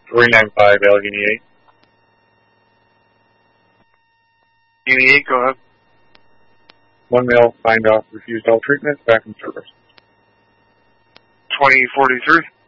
395 Allegheny 8. Allegheny 8, go ahead. One male signed off, refused all treatment, back in service. 2043.